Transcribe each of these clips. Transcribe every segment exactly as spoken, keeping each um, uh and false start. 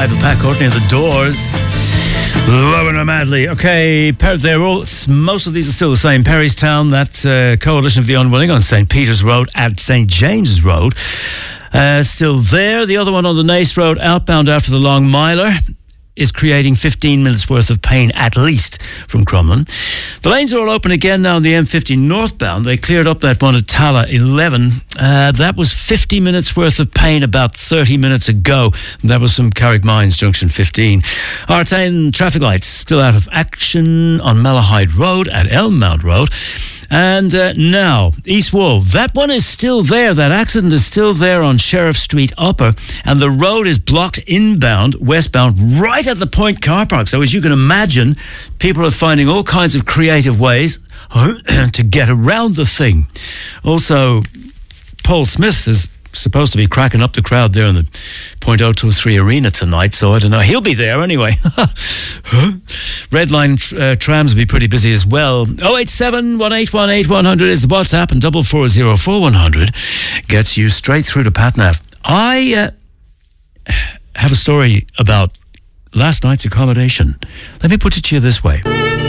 five, Pat Courtney and the Doors. Loving her madly. Okay, they're all, most of these are still the same. Perrystown, that uh, Coalition of the Unwilling on Saint Peter's Road at Saint James's Road. Uh, still there. The other one on the Naas Road, outbound after the Long Miler, is creating fifteen minutes worth of pain at least from Crumlin. The lanes are all open again now on the M fifty northbound. They cleared up that one at Tala eleven. Uh, that was fifty minutes worth of pain about thirty minutes ago. That was from Carrickmines Junction fifteen. Artane traffic lights still out of action on Malahide Road at Elmmount Road. And uh, now, East Wolve, that one is still there. That accident is still there on Sheriff Street Upper, and the road is blocked inbound, westbound, right at the Point car park. So as you can imagine, people are finding all kinds of creative ways to get around the thing. Also, Paul Smith is supposed to be cracking up the crowd there in the Point oh two three arena tonight, so I don't know. He'll be there anyway. Red line tr- uh, trams will be pretty busy as well. oh eight seven, one eight one eight, one hundred is the WhatsApp, and double four zero four one hundred gets you straight through to PatNav. I uh, have a story about last night's accommodation. Let me put it to you this way.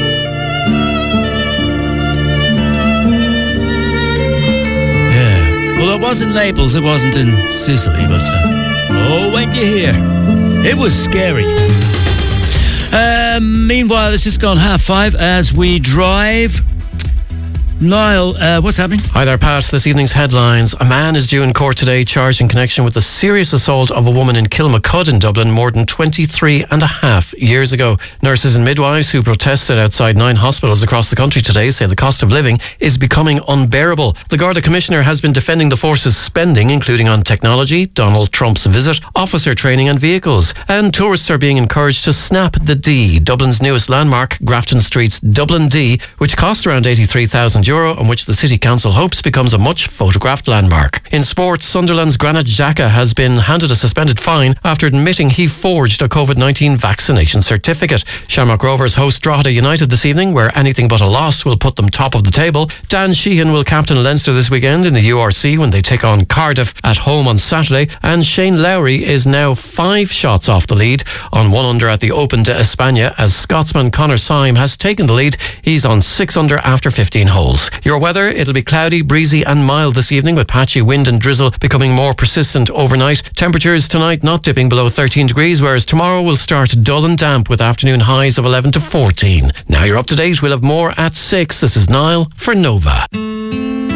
Well, it was in Naples, it wasn't in Sicily, but uh, oh, wait you hear, it was scary. Uh, meanwhile, it's just gone half five as we drive. Niall, uh, what's happening? Hi there, Pat. This evening's headlines. A man is due in court today charged in connection with the serious assault of a woman in Kilmacud in Dublin more than twenty-three and a half years ago. Nurses and midwives who protested outside nine hospitals across the country today say the cost of living is becoming unbearable. The Garda Commissioner has been defending the force's spending, including on technology, Donald Trump's visit, officer training and vehicles. And tourists are being encouraged to snap the D, Dublin's newest landmark, Grafton Street's Dublin D, which cost around eighty-three thousand euro, and which the City Council hopes becomes a much photographed landmark. In sports, Sunderland's Granit Xhaka has been handed a suspended fine after admitting he forged a COVID nineteen vaccination certificate. Shamrock Rovers host Drogheda United this evening, where anything but a loss will put them top of the table. Dan Sheehan will captain Leinster this weekend in the U R C when they take on Cardiff at home on Saturday, and Shane Lowry is now five shots off the lead on one under at the Open de España as Scotsman Conor Syme has taken the lead. He's on six under after fifteen holes. Your weather, it'll be cloudy, breezy and mild this evening with patchy wind and drizzle becoming more persistent overnight. Temperatures tonight not dipping below thirteen degrees, whereas tomorrow will start dull and damp with afternoon highs of eleven to fourteen. Now you're up to date. We'll have more at six. This is Niall for Nova.